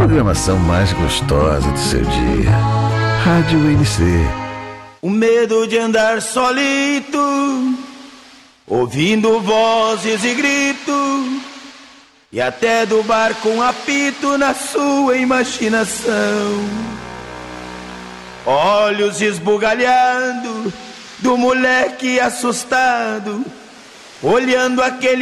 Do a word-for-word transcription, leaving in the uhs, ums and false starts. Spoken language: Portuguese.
programação mais gostosa do seu dia. Rádio N C. O medo de andar solito, ouvindo vozes e gritos, e até do bar com apito na sua imaginação. Olhos esbugalhando do moleque assustado, olhando aquele